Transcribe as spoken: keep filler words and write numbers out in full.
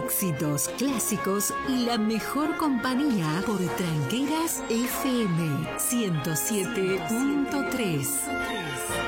Éxitos, clásicos y la mejor compañía por Tranqueras F M ciento siete punto tres.